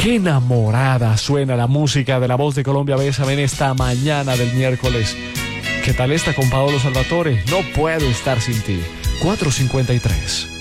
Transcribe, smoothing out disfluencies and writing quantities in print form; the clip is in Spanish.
Qué enamorada suena la música de La Voz de Colombia Bésame en esta mañana del miércoles. ¿Qué tal esta con Paolo Salvatore? No puedo estar sin ti. 4:53.